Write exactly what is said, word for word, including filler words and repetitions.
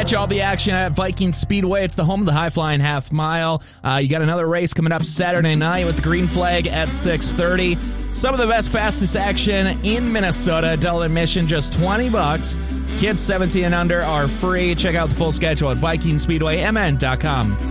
get you all the action at Viking Speedway. It's the home of the high flying half mile. Uh, you got another race coming up Saturday night with the green flag at six thirty. Some of the best, fastest action in Minnesota. Adult admission just twenty bucks. Kids seventeen and under are free. Check out the full schedule at Viking Speedway M N dot com.